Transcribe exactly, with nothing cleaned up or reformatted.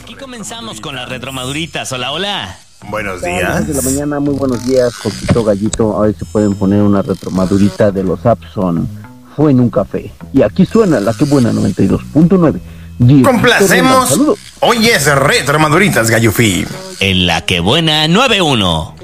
Aquí comenzamos con las retromaduritas. Hola, hola. Buenos días. de la mañana, muy buenos días, Coquito Gallito. A ver si pueden poner una retromadurita de los Abson. Fue en un café. Y aquí suena la que buena noventa y dos punto nueve. Complacemos. Hoy es Retromaduritas, Gallufi. En la que buena noventa y uno.